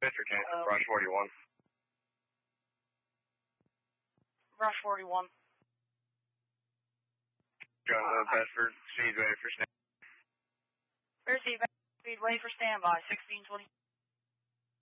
Pitcher cancel, Rush 41. Rush 41. Gun Bedford, Speedway for stand. Speedway for standby, 1620.